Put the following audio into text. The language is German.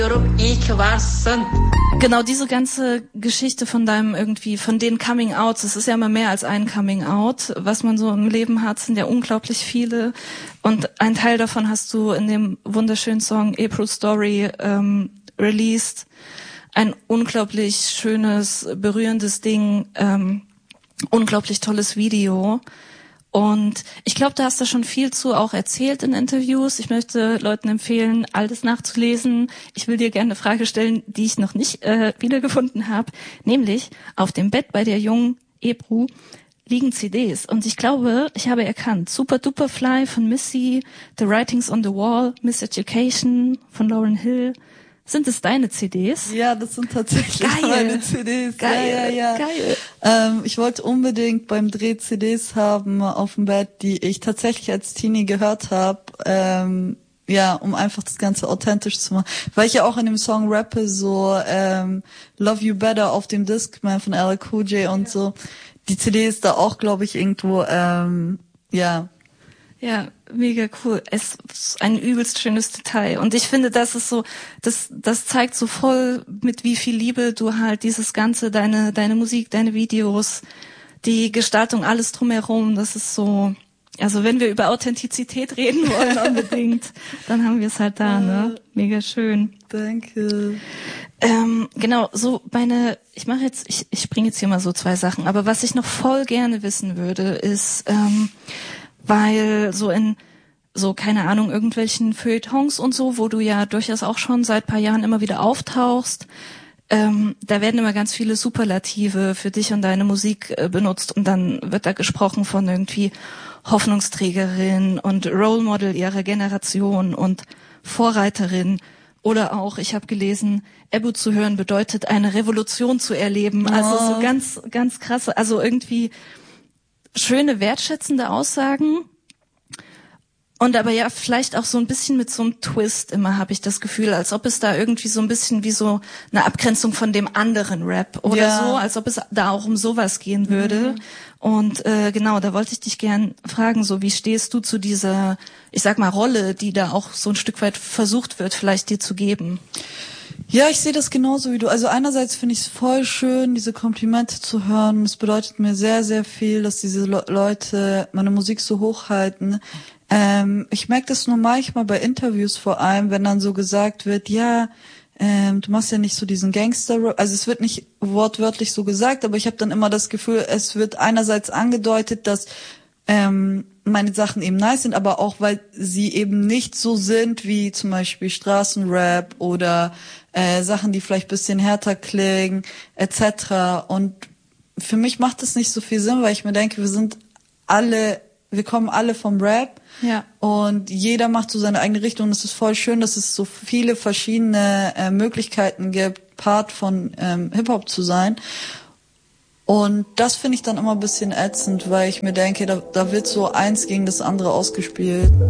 Genau, diese ganze Geschichte von deinem irgendwie, von den Coming-Outs, es ist ja immer mehr als ein Coming-Out, was man so im Leben hat, sind ja unglaublich viele. Und ein Teil davon hast du in dem wunderschönen Song April Story released. Ein unglaublich schönes, berührendes Ding, unglaublich tolles Video. Und ich glaube, da hast du schon viel zu auch erzählt in Interviews. Ich möchte Leuten empfehlen, all das nachzulesen. Ich will dir gerne eine Frage stellen, die ich noch nicht wiedergefunden habe. Nämlich, auf dem Bett bei der jungen Ebru liegen CDs. Und ich glaube, ich habe erkannt, Super Duper Fly von Missy, The Writings on the Wall, Miseducation von Lauryn Hill. Sind es deine CDs? Ja, das sind tatsächlich meine CDs. Geil, ja. Geil. Ich wollte unbedingt beim Dreh CDs haben auf dem Bett, die ich tatsächlich als Teenie gehört habe. Um einfach das Ganze authentisch zu machen. Weil ich ja auch in dem Song rappe, so Love You Better auf dem Discman von LL Cool J und so. Die CD ist da auch, glaube ich, irgendwo, Ja, mega cool. Es ist ein übelst schönes Detail. Und ich finde, das ist so, das zeigt so voll, mit wie viel Liebe du halt dieses Ganze, deine Musik, deine Videos, die Gestaltung, alles drumherum, das ist so, also wenn wir über Authentizität reden wollen unbedingt, dann haben wir es halt da, ne? Mega schön. Danke. Genau, so ich springe jetzt hier mal so 2 Sachen, aber was ich noch voll gerne wissen würde, ist, weil keine Ahnung, irgendwelchen Feuilletons und so, wo du ja durchaus auch schon seit paar Jahren immer wieder auftauchst, da werden immer ganz viele Superlative für dich und deine Musik benutzt und dann wird da gesprochen von irgendwie Hoffnungsträgerin und Role Model ihrer Generation und Vorreiterin. Oder auch, ich habe gelesen, Ebru zu hören bedeutet, eine Revolution zu erleben. Also so ganz, ganz krasse, also irgendwie schöne, wertschätzende Aussagen. Und aber ja, vielleicht auch so ein bisschen mit so einem Twist immer, habe ich das Gefühl, als ob es da irgendwie so ein bisschen wie so eine Abgrenzung von dem anderen Rap oder so, als ob es da auch um sowas gehen würde. Und genau, da wollte ich dich gern fragen, so wie stehst du zu dieser, ich sag mal, Rolle, die da auch so ein Stück weit versucht wird, vielleicht dir zu geben? Ja, ich sehe das genauso wie du. Also einerseits finde ich es voll schön, diese Komplimente zu hören. Es bedeutet mir sehr, sehr viel, dass diese Leute meine Musik so hochhalten. Ich merke das nur manchmal bei Interviews vor allem, wenn dann so gesagt wird, du machst ja nicht so diesen Gangster-Rap. Also es wird nicht wortwörtlich so gesagt, aber ich habe dann immer das Gefühl, es wird einerseits angedeutet, dass meine Sachen eben nice sind, aber auch, weil sie eben nicht so sind wie zum Beispiel Straßenrap oder Sachen, die vielleicht bisschen härter klingen, etc. Und für mich macht das nicht so viel Sinn, weil ich mir denke, wir kommen alle vom Rap. Ja. Und jeder macht so seine eigene Richtung. Und es ist voll schön, dass es so viele verschiedene Möglichkeiten gibt, Part von Hip-Hop zu sein. Und das finde ich dann immer ein bisschen ätzend, weil ich mir denke, da wird so eins gegen das andere ausgespielt.